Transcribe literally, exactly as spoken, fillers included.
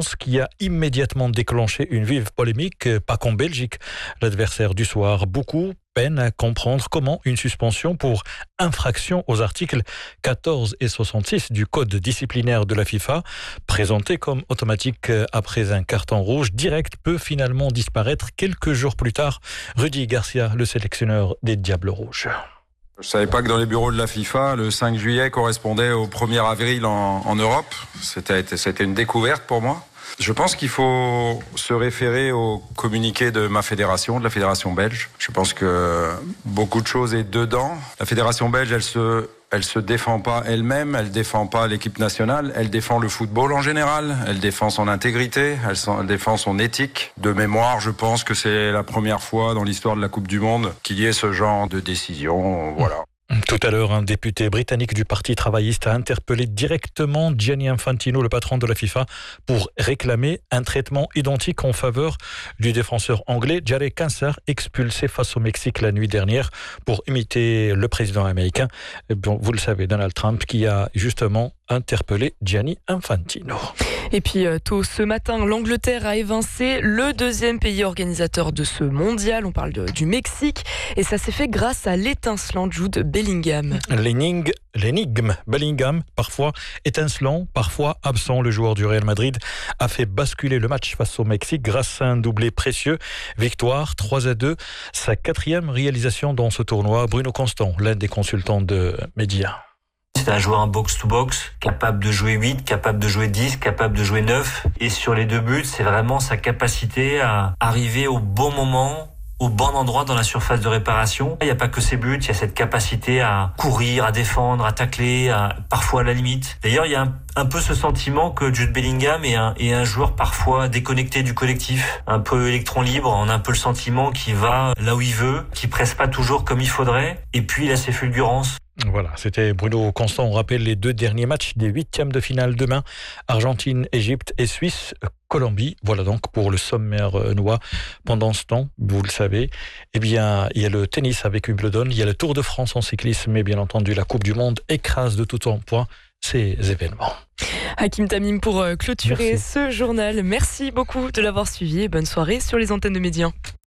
France qui a immédiatement déclenché une vive polémique, pas qu'en Belgique. L'adversaire du soir, beaucoup peinent à comprendre comment une suspension pour infraction aux articles quatorze et soixante-six du code disciplinaire de la FIFA, présenté comme automatique après un carton rouge direct, peut finalement disparaître quelques jours plus tard. Rudy Garcia, le sélectionneur des Diables Rouges. Je savais pas que dans les bureaux de la FIFA, le cinq juillet correspondait au premier avril en, en Europe. C'était, c'était une découverte pour moi. Je pense qu'il faut se référer au communiqué de ma fédération, de la fédération belge. Je pense que beaucoup de choses est dedans. La fédération belge, elle se, elle se défend pas elle-même, elle défend pas l'équipe nationale, elle défend le football en général, elle défend son intégrité, elle, elle défend son éthique. De mémoire, je pense que c'est la première fois dans l'histoire de la Coupe du Monde qu'il y ait ce genre de décision. Voilà. Tout à l'heure, un député britannique du Parti travailliste a interpellé directement Gianni Infantino, le patron de la FIFA, pour réclamer un traitement identique en faveur du défenseur anglais Jarek Cancer, expulsé face au Mexique la nuit dernière pour imiter le président américain. Bon, vous le savez, Donald Trump, qui a justement interpellé Gianni Infantino. Et puis tôt ce matin, l'Angleterre a évincé le deuxième pays organisateur de ce mondial. On parle de, du Mexique et ça s'est fait grâce à l'étincelant Jude Bellingham. L'énigme, l'énigme Bellingham, parfois étincelant, parfois absent. Le joueur du Real Madrid a fait basculer le match face au Mexique grâce à un doublé précieux. Victoire trois à deux, sa quatrième réalisation dans ce tournoi. Bruno Constant, l'un des consultants de Média. C'est un joueur en box-to-box, capable de jouer huit, capable de jouer dix, capable de jouer neuf. Et sur les deux buts, c'est vraiment sa capacité à arriver au bon moment, au bon endroit dans la surface de réparation. Il n'y a pas que ses buts, il y a cette capacité à courir, à défendre, à tacler, à, parfois à la limite. D'ailleurs, il y a un, un peu ce sentiment que Jude Bellingham est un, est un joueur parfois déconnecté du collectif, un peu électron libre. On a un peu le sentiment qu'il va là où il veut, qu'il presse pas toujours comme il faudrait. Et puis, il a ses fulgurances. Voilà, c'était Bruno Constant. On rappelle les deux derniers matchs des huitièmes de finale demain. Argentine, Égypte et Suisse, Colombie. Voilà donc pour le sommaire noix. Pendant ce temps, vous le savez, eh bien, il y a le tennis avec Wimbledon, il y a le Tour de France en cyclisme et bien entendu la Coupe du Monde écrase de tout en poids ces événements. Hakim Tamim pour clôturer Merci. ce journal. Merci beaucoup de l'avoir suivi et bonne soirée sur les antennes de Média.